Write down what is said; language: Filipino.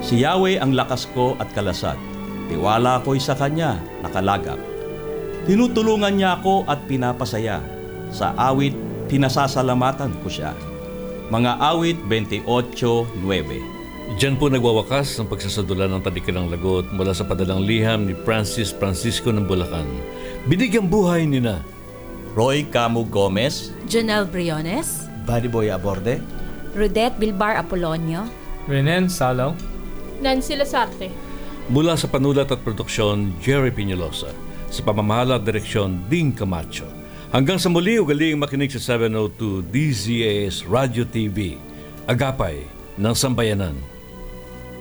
Si Yahweh ang lakas ko at kalasad. Tiwala ko'y sa Kanya nakalagak. Tinutulungan niya ako at pinapasaya. Sa awit, pinasasalamatan ko siya. Mga awit 28:9. Diyan po nagwawakas ang pagsasadula ng Talikilang Lagot mula sa padalang liham ni Francis Francisco ng Bulacan. Binigyang buhay ni na Roy Camu Gomez, Jonel Briones, Buddy Boy Aborde, Rudette Bilbar Apolonio, Renen Salaw, Nancy Lasarte. mula sa panulat at produksyon Jerry Piñalosa, sa pamamahala at direksyon Ding Camacho. Hanggang sa muli, ugaling makinig sa 702 DZAS Radio TV, agapay ng sambayanan.